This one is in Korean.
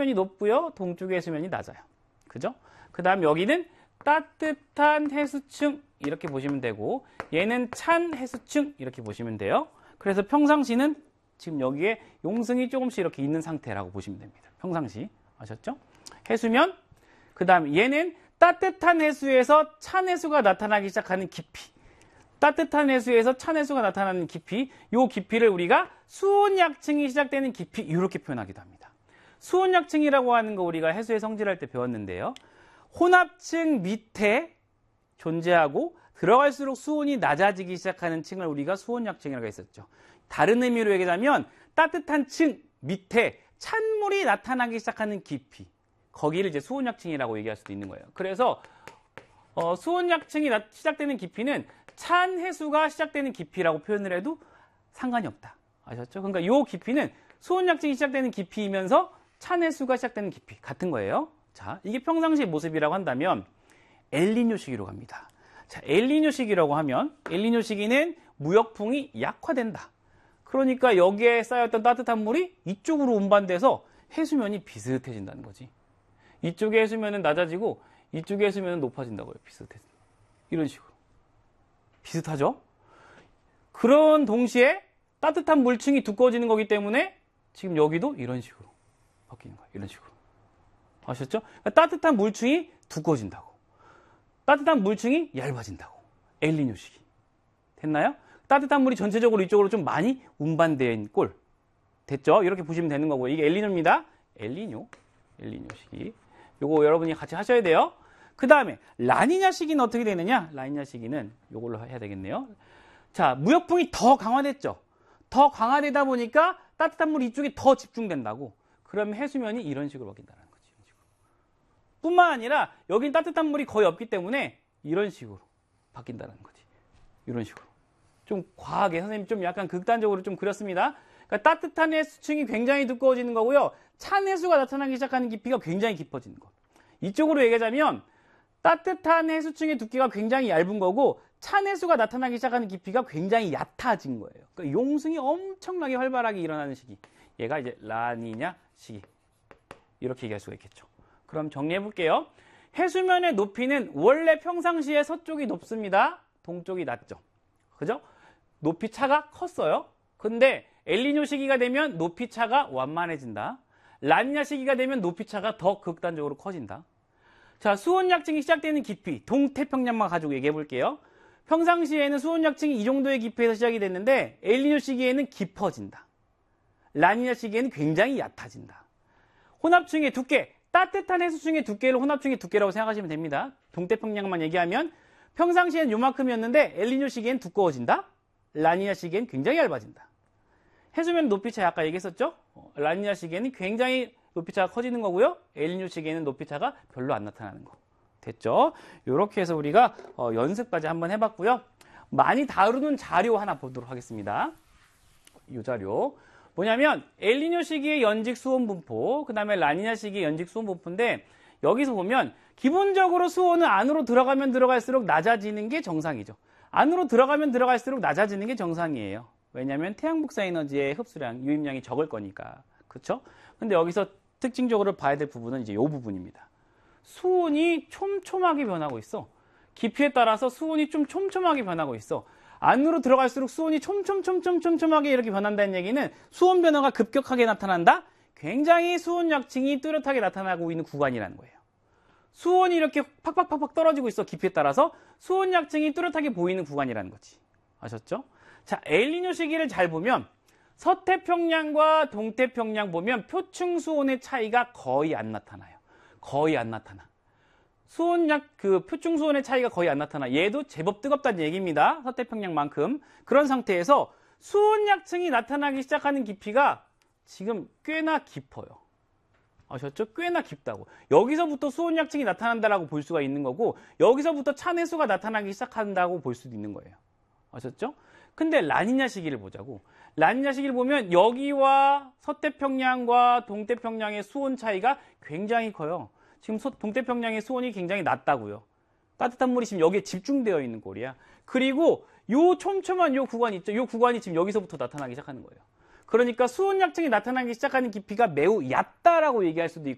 해수면이 높고요. 동쪽의 해수면이 낮아요. 그죠? 그 다음 여기는 따뜻한 해수층 이렇게 보시면 되고 얘는 찬 해수층 이렇게 보시면 돼요. 그래서 평상시는 지금 여기에 용승이 조금씩 이렇게 있는 상태라고 보시면 됩니다. 평상시. 아셨죠? 해수면. 그 다음 얘는 따뜻한 해수에서 찬 해수가 나타나기 시작하는 깊이. 따뜻한 해수에서 찬 해수가 나타나는 깊이. 이 깊이를 우리가 수온약층이 시작되는 깊이 이렇게 표현하기도 합니다. 수온약층이라고 하는 거 우리가 해수의 성질할 때 배웠는데요. 혼합층 밑에 존재하고 들어갈수록 수온이 낮아지기 시작하는 층을 우리가 수온약층이라고 했었죠. 다른 의미로 얘기하자면 따뜻한 층 밑에 찬물이 나타나기 시작하는 깊이. 거기를 이제 수온약층이라고 얘기할 수도 있는 거예요. 그래서 수온약층이 시작되는 깊이는 찬 해수가 시작되는 깊이라고 표현을 해도 상관이 없다. 아셨죠? 그러니까 이 깊이는 수온약층이 시작되는 깊이이면서 찬 해수가 시작되는 깊이 같은 거예요. 자, 이게 평상시의 모습이라고 한다면 엘니뇨 시기로 갑니다. 자, 엘니뇨 시기라고 하면 엘니뇨 시기는 무역풍이 약화된다. 그러니까 여기에 쌓였던 따뜻한 물이 이쪽으로 운반돼서 해수면이 비슷해진다는 거지. 이쪽의 해수면은 낮아지고 이쪽의 해수면은 높아진다고요. 비슷해진다. 이런 식으로. 비슷하죠? 그런 동시에 따뜻한 물층이 두꺼워지는 거기 때문에 지금 여기도 이런 식으로 바뀌는 거예요. 이런 식으로. 아셨죠? 그러니까 따뜻한 물층이 두꺼워진다고. 따뜻한 물층이 얇아진다고. 엘니뇨 시기. 됐나요? 따뜻한 물이 전체적으로 이쪽으로 좀 많이 운반된 꼴. 됐죠? 이렇게 보시면 되는 거고요. 이게 엘니뇨입니다. 엘니뇨 시기. 요거 여러분이 같이 하셔야 돼요. 그 다음에 라니냐 시기는 어떻게 되느냐? 라니냐 시기는 요걸로 해야 되겠네요. 자, 무역풍이 더 강화됐죠? 더 강화되다 보니까 따뜻한 물이 이쪽에 더 집중된다고. 그러면 해수면이 이런 식으로 바뀐다는 거지. 이런 식으로. 뿐만 아니라 여긴 따뜻한 물이 거의 없기 때문에 이런 식으로 바뀐다는 거지. 이런 식으로. 좀 과하게 선생님 좀 약간 극단적으로 좀 그렸습니다. 그러니까 따뜻한 해수층이 굉장히 두꺼워지는 거고요. 찬 해수가 나타나기 시작하는 깊이가 굉장히 깊어지는 것. 이쪽으로 얘기하자면 따뜻한 해수층의 두께가 굉장히 얇은 거고 찬 해수가 나타나기 시작하는 깊이가 굉장히 얕아진 거예요. 그러니까 용승이 엄청나게 활발하게 일어나는 시기. 얘가 이제 라니냐 시기. 이렇게 얘기할 수가 있겠죠. 그럼 정리해 볼게요. 해수면의 높이는 원래 평상시에 서쪽이 높습니다. 동쪽이 낮죠. 그죠? 높이 차가 컸어요. 근데 엘니뇨 시기가 되면 높이 차가 완만해진다. 라니냐 시기가 되면 높이 차가 더 극단적으로 커진다. 자, 수온약층이 시작되는 깊이, 동태평양만 가지고 얘기해 볼게요. 평상시에는 수온약층이 이 정도의 깊이에서 시작이 됐는데 엘니뇨 시기에는 깊어진다. 라니냐 시기에는 굉장히 얕아진다. 혼합층의 두께, 따뜻한 해수층의 두께를 혼합층의 두께라고 생각하시면 됩니다. 동태평양만 얘기하면 평상시에는 요만큼이었는데 엘니뇨 시기엔 두꺼워진다. 라니냐 시기엔 굉장히 얇아진다. 해수면 높이차 아까 얘기했었죠? 라니냐 시기에는 굉장히 높이차가 커지는 거고요. 엘니뇨 시기에는 높이차가 별로 안 나타나는 거. 됐죠? 이렇게 해서 우리가 연습까지 한번 해봤고요. 많이 다루는 자료 하나 보도록 하겠습니다. 이 자료. 뭐냐면 엘니뇨 시기의 연직 수온 분포, 그 다음에 라니냐 시기의 연직 수온 분포인데 여기서 보면 기본적으로 수온은 안으로 들어가면 들어갈수록 낮아지는 게 정상이죠. 안으로 들어가면 들어갈수록 낮아지는 게 정상이에요. 왜냐하면 태양 복사 에너지의 흡수량, 유입량이 적을 거니까. 그렇죠? 근데 여기서 특징적으로 봐야 될 부분은 이제 이 부분입니다. 수온이 촘촘하게 변하고 있어. 깊이에 따라서 수온이 좀 촘촘하게 변하고 있어. 안으로 들어갈수록 수온이 촘촘하게 이렇게 변한다는 얘기는 수온 변화가 급격하게 나타난다? 굉장히 수온 약층이 뚜렷하게 나타나고 있는 구간이라는 거예요. 수온이 이렇게 팍팍팍팍 떨어지고 있어. 깊이에 따라서 수온 약층이 뚜렷하게 보이는 구간이라는 거지. 아셨죠? 자, 엘니뇨 시기를 잘 보면 서태평양과 동태평양 보면 표층 수온의 차이가 거의 안 나타나요. 거의 안 나타나. 표층 수온의 차이가 거의 안 나타나. 얘도 제법 뜨겁다는 얘기입니다. 서태평양만큼. 그런 상태에서 수온 약층이 나타나기 시작하는 깊이가 지금 꽤나 깊어요. 아셨죠? 꽤나 깊다고. 여기서부터 수온 약층이 나타난다라고 볼 수가 있는 거고 여기서부터 찬 해수가 나타나기 시작한다고 볼 수도 있는 거예요. 아셨죠? 근데 라니냐 시기를 보자고. 라니냐 시기를 보면 여기와 서태평양과 동태평양의 수온 차이가 굉장히 커요. 지금 동태평양의 수온이 굉장히 낮다고요. 따뜻한 물이 지금 여기에 집중되어 있는 꼴이야. 그리고 요 촘촘한 요 구간 있죠. 요 구간이 지금 여기서부터 나타나기 시작하는 거예요. 그러니까 수온 약층이 나타나기 시작하는 깊이가 매우 얕다라고 얘기할 수도